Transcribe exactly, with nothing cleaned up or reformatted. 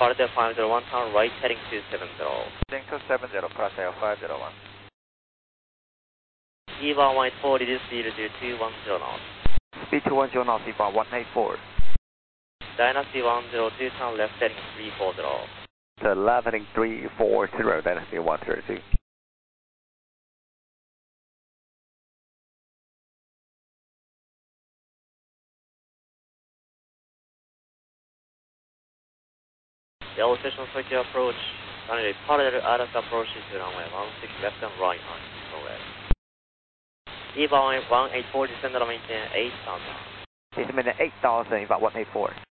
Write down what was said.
Departed five zero one, turn right heading two seven zero. Heading two seven zero, plus air five zero one. E one one eight four, reduce speed to two one zero knots. Speed two one zero knots, E one one eight four. Dynasty one zero two, turn left heading three four zero. To left heading three four zero, Dynasty one zero two. Yellow station circuit approach, runway departed Atlas approach to runway one six left and right on correct. E one one eight four, descend and maintain eight thousand. Descend eight thousand, E one one eight four.